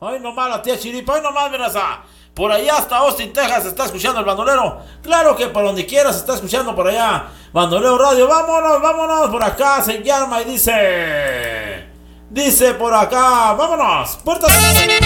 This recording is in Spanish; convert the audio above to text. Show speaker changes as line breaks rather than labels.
Hoy nomás la tía Chiripa, hoy nomás, Miraza. Por allá hasta Austin, Texas, se está escuchando el bandolero. Claro que por donde quiera se está escuchando por allá. Bandolero Radio, vámonos, vámonos. Por acá se llama y dice por acá, vámonos. Puertas.